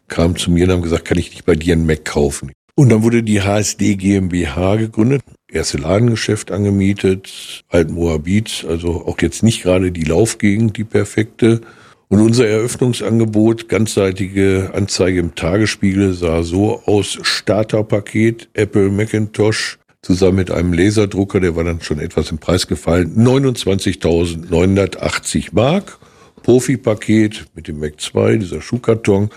kamen zu mir und haben gesagt, kann ich nicht bei dir einen Mac kaufen? Und dann wurde die HSD GmbH gegründet, erste Ladengeschäft angemietet, Alt-Moabit, also auch jetzt nicht gerade die Laufgegend, die perfekte. Und unser Eröffnungsangebot, ganzseitige Anzeige im Tagesspiegel, sah so aus: Starterpaket, Apple Macintosh, zusammen mit einem Laserdrucker, der war dann schon etwas im Preis gefallen, 29.980 Mark. Profi-Paket mit dem Mac 2, dieser Schuhkarton,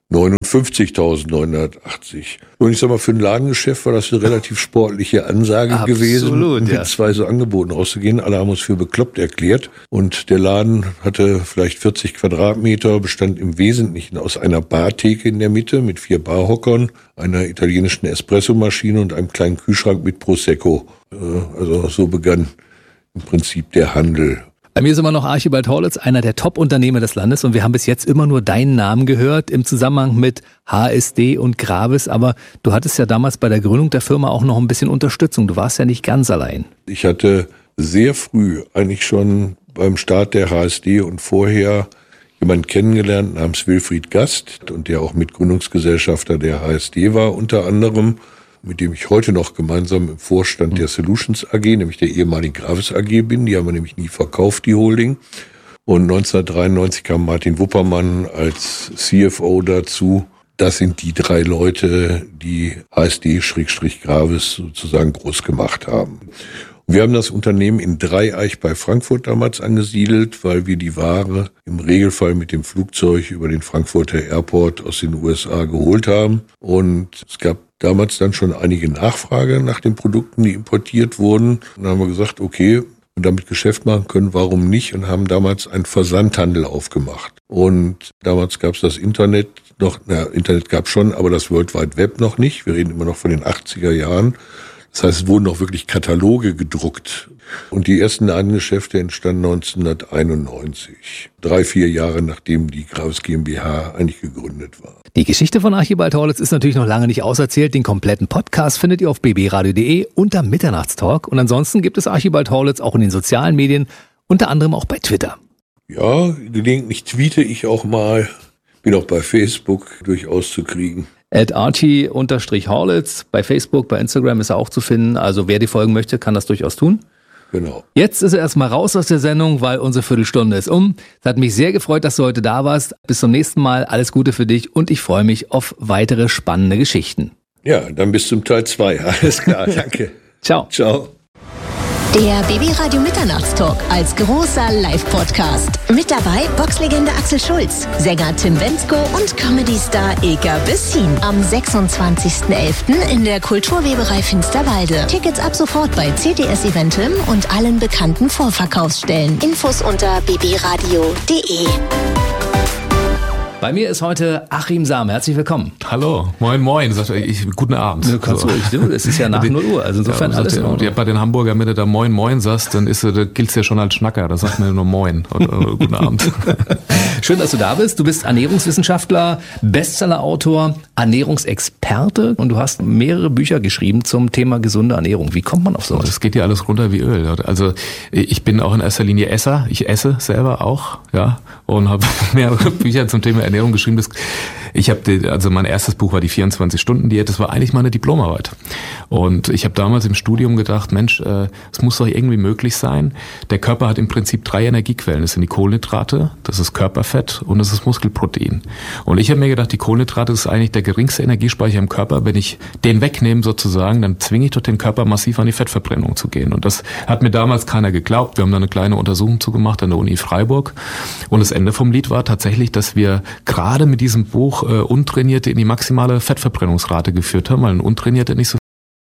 59.980. Und ich sag mal, für ein Ladengeschäft war das eine relativ sportliche Ansage gewesen, mit 2 so Angeboten rauszugehen. Alle haben uns für bekloppt erklärt. Und der Laden hatte vielleicht 40 Quadratmeter, bestand im Wesentlichen aus einer Bartheke in der Mitte mit 4 Barhockern, einer italienischen Espressomaschine und einem kleinen Kühlschrank mit Prosecco. Also so begann im Prinzip der Handel. Bei mir ist immer noch Archibald Horlitz, einer der Top-Unternehmer des Landes, und wir haben bis jetzt immer nur deinen Namen gehört im Zusammenhang mit HSD und Gravis, aber du hattest ja damals bei der Gründung der Firma auch noch ein bisschen Unterstützung, du warst ja nicht ganz allein. Ich hatte sehr früh, eigentlich schon beim Start der HSD und vorher, jemanden kennengelernt namens Wilfried Gast, und der auch Mitgründungsgesellschafter der HSD war unter anderem, mit dem ich heute noch gemeinsam im Vorstand der Solutions AG, nämlich der ehemaligen Gravis AG bin. Die haben wir nämlich nie verkauft, die Holding. Und 1993 kam Martin Wuppermann als CFO dazu. Das sind die 3 Leute, die HSD-Gravis sozusagen groß gemacht haben. Und wir haben das Unternehmen in Dreieich bei Frankfurt damals angesiedelt, weil wir die Ware im Regelfall mit dem Flugzeug über den Frankfurter Airport aus den USA geholt haben. Und es gab damals dann schon einige Nachfrage nach den Produkten, die importiert wurden. Und dann haben wir gesagt, okay, und damit Geschäft machen können, warum nicht? Und haben damals einen Versandhandel aufgemacht. Und damals gab es das Internet noch, Internet gab es schon, aber das World Wide Web noch nicht. Wir reden immer noch von den 80er Jahren. Das heißt, es wurden auch wirklich Kataloge gedruckt. Und die ersten Ladengeschäfte entstanden 1991, 3-4 Jahre nachdem die Gravis GmbH eigentlich gegründet war. Die Geschichte von Archibald Horlitz ist natürlich noch lange nicht auserzählt. Den kompletten Podcast findet ihr auf bbradio.de unter Mitternachtstalk. Und ansonsten gibt es Archibald Horlitz auch in den sozialen Medien, unter anderem auch bei Twitter. Ja, gelegentlich tweete ich auch mal, bin auch bei Facebook durchaus zu kriegen. @Archie_Horlitz bei Facebook, bei Instagram ist er auch zu finden. Also wer dir folgen möchte, kann das durchaus tun. Genau. Jetzt ist er erstmal raus aus der Sendung, weil unsere Viertelstunde ist um. Es hat mich sehr gefreut, dass du heute da warst. Bis zum nächsten Mal. Alles Gute für dich und ich freue mich auf weitere spannende Geschichten. Ja, dann bis zum Teil 2. Alles klar, danke. Ciao. Ciao. Der BB-Radio Mitternachtstalk als großer Live-Podcast. Mit dabei Boxlegende Axel Schulz, Sänger Tim Bendzko und Comedy-Star Eka Bessin. Am 26.11. in der Kulturweberei Finsterwalde. Tickets ab sofort bei CTS Eventim und allen bekannten Vorverkaufsstellen. Infos unter bbradio.de. Bei mir ist heute Achim Sam. Herzlich willkommen. Hallo, moin moin, sagt guten Abend. Du kannst ruhig, es ist ja nach 0 Uhr, also insofern alles in Ordnung. Ja, bei den Hamburger, wenn du da moin moin sagst, dann gilt's ja schon als Schnacker, da sagt man ja nur moin oder guten Abend. Schön, dass du da bist. Du bist Ernährungswissenschaftler, Bestsellerautor, Ernährungsexperte und du hast mehrere Bücher geschrieben zum Thema gesunde Ernährung. Wie kommt man auf sowas? Das geht ja alles runter wie Öl. Also ich bin auch in erster Linie Esser, ich esse selber auch, ja, und habe mehrere Bücher zum Thema Ernährung geschrieben. Also mein erstes Buch war die 24-Stunden-Diät, das war eigentlich meine Diplomarbeit. Und ich habe damals im Studium gedacht, Mensch, es muss doch irgendwie möglich sein. Der Körper hat im Prinzip 3 Energiequellen. Das sind die Kohlenhydrate, das ist Körperfett und das ist Muskelprotein. Und ich habe mir gedacht, die Kohlenhydrate ist eigentlich der geringste Energiespeicher im Körper. Wenn ich den wegnehme sozusagen, dann zwinge ich doch den Körper massiv an die Fettverbrennung zu gehen. Und das hat mir damals keiner geglaubt. Wir haben da eine kleine Untersuchung zugemacht an der Uni Freiburg. Und das Ende vom Lied war tatsächlich, dass wir gerade mit diesem Buch Untrainierte in die maximale Fettverbrennungsrate geführt haben, weil ein Untrainierter nicht so